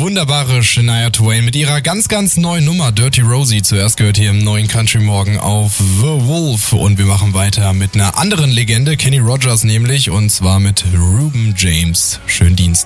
wunderbare Shania Twain mit ihrer ganz, ganz neuen Nummer Dirty Rosie. Zuerst gehört hier im neuen Country Morgen auf The Wolf. Und wir machen weiter mit einer anderen Legende, Kenny Rogers nämlich, und zwar mit Reuben James. Schönen Dienst.